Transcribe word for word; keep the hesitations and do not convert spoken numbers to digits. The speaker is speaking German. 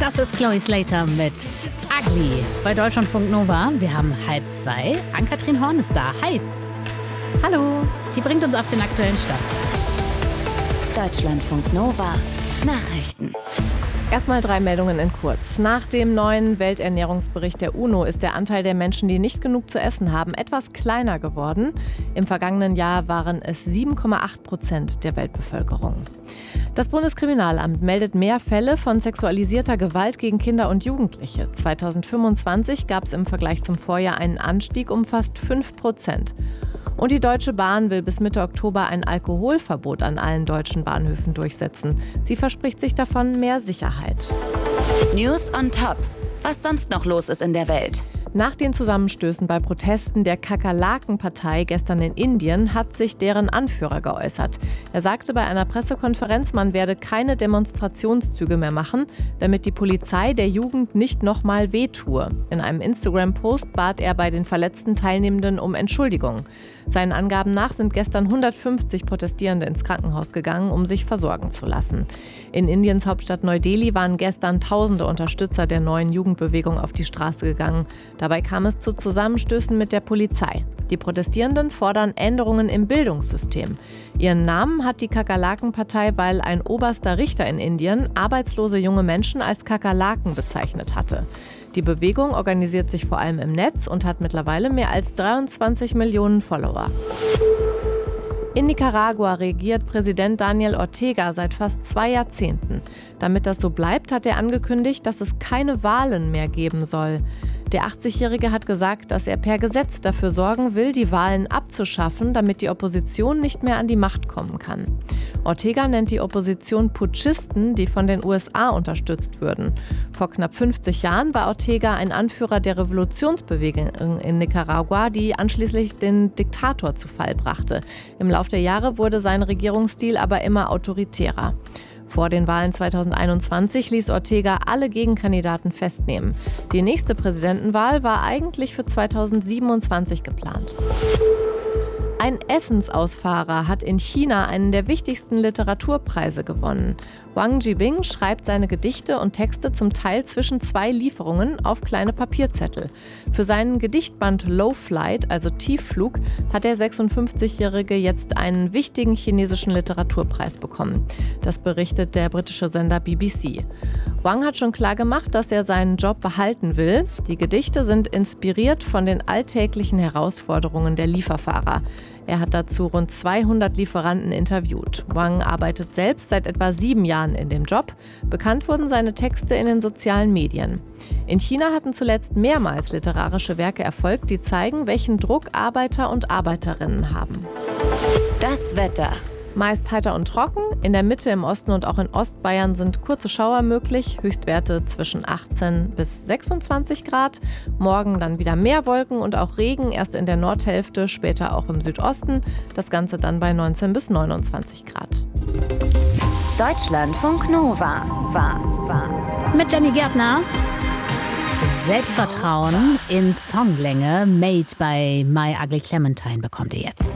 Das ist Chloe Slater mit Ugly bei Deutschlandfunk Nova. Wir haben halb zwei. Ann-Kathrin Horn ist da. Hi. Hallo. Die bringt uns auf den aktuellen Stand. Deutschlandfunk Nova. Nachrichten. Erstmal drei Meldungen in kurz. Nach dem neuen Welternährungsbericht der UNO ist der Anteil der Menschen, die nicht genug zu essen haben, etwas kleiner geworden. Im vergangenen Jahr waren es sieben Komma acht Prozent der Weltbevölkerung. Das Bundeskriminalamt meldet mehr Fälle von sexualisierter Gewalt gegen Kinder und Jugendliche. zweitausendfünfundzwanzig gab es im Vergleich zum Vorjahr einen Anstieg um fast fünf Prozent. Und die Deutsche Bahn will bis Mitte Oktober ein Alkoholverbot an allen deutschen Bahnhöfen durchsetzen. Sie verspricht sich davon mehr Sicherheit. News on Top. Was sonst noch los ist in der Welt. Nach den Zusammenstößen bei Protesten der Kakerlaken-Partei gestern in Indien hat sich deren Anführer geäußert. Er sagte bei einer Pressekonferenz, man werde keine Demonstrationszüge mehr machen, damit die Polizei der Jugend nicht nochmal wehtue. In einem Instagram-Post bat er bei den verletzten Teilnehmenden um Entschuldigung. Seinen Angaben nach sind gestern hundertfünfzig Protestierende ins Krankenhaus gegangen, um sich versorgen zu lassen. In Indiens Hauptstadt Neu-Delhi waren gestern tausende Unterstützer der neuen Jugendbewegung auf die Straße gegangen. Dabei kam es zu Zusammenstößen mit der Polizei. Die Protestierenden fordern Änderungen im Bildungssystem. Ihren Namen hat die Kakerlaken-Partei, weil ein oberster Richter in Indien arbeitslose junge Menschen als Kakerlaken bezeichnet hatte. Die Bewegung organisiert sich vor allem im Netz und hat mittlerweile mehr als dreiundzwanzig Millionen Follower. In Nicaragua regiert Präsident Daniel Ortega seit fast zwei Jahrzehnten. Damit das so bleibt, hat er angekündigt, dass es keine Wahlen mehr geben soll. Der achtzigjährige hat gesagt, dass er per Gesetz dafür sorgen will, die Wahlen abzuschaffen, damit die Opposition nicht mehr an die Macht kommen kann. Ortega nennt die Opposition Putschisten, die von den U S A unterstützt würden. Vor knapp fünfzig Jahren war Ortega ein Anführer der Revolutionsbewegung in Nicaragua, die anschließend den Diktator zu Fall brachte. Im Laufe der Jahre wurde sein Regierungsstil aber immer autoritärer. Vor den Wahlen zweitausendeinundzwanzig ließ Ortega alle Gegenkandidaten festnehmen. Die nächste Präsidentenwahl war eigentlich für zweitausendsiebenundzwanzig geplant. Ein Essensausfahrer hat in China einen der wichtigsten Literaturpreise gewonnen. Wang Jibing schreibt seine Gedichte und Texte zum Teil zwischen zwei Lieferungen auf kleine Papierzettel. Für seinen Gedichtband Low Flight, also Tiefflug, hat der sechsundfünfzigjährige jetzt einen wichtigen chinesischen Literaturpreis bekommen. Das berichtet der britische Sender B B C. Wang hat schon klar gemacht, dass er seinen Job behalten will. Die Gedichte sind inspiriert von den alltäglichen Herausforderungen der Lieferfahrer. Er hat dazu rund zweihundert Lieferanten interviewt. Wang arbeitet selbst seit etwa sieben Jahren in dem Job. Bekannt wurden seine Texte in den sozialen Medien. In China hatten zuletzt mehrmals literarische Werke Erfolg, die zeigen, welchen Druck Arbeiter und Arbeiterinnen haben. Das Wetter. Meist heiter und trocken. In der Mitte, im Osten und auch in Ostbayern sind kurze Schauer möglich. Höchstwerte zwischen achtzehn bis sechsundzwanzig Grad. Morgen dann wieder mehr Wolken und auch Regen. Erst in der Nordhälfte, später auch im Südosten. Das Ganze dann bei neunzehn bis neunundzwanzig Grad. Deutschlandfunk Nova. War, war. Mit Jenny Gärtner. Selbstvertrauen in Songlänge, made by My Ugly Clementine, bekommt ihr jetzt.